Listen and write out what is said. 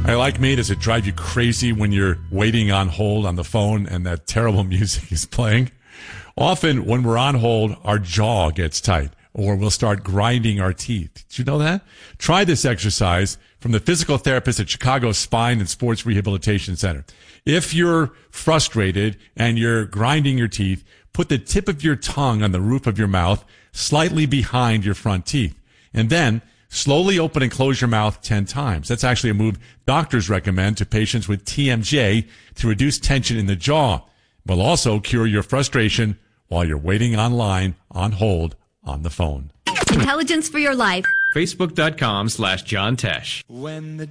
Like me, does it drive you crazy when you're waiting on hold on the phone and that terrible music is playing? Often when we're on hold, our jaw gets tight or we'll start grinding our teeth. Did you know that? Try this exercise from the physical therapist at Chicago Spine and Sports Rehabilitation Center. If you're frustrated and you're grinding your teeth, put the tip of your tongue on the roof of your mouth, slightly behind your front teeth. And then slowly open and close your mouth 10 times. That's actually a move doctors recommend to patients with TMJ to reduce tension in the jaw. Will also cure your frustration while you're waiting online, on hold, on the phone. Intelligence for your life. Facebook.com/John Tesh. When the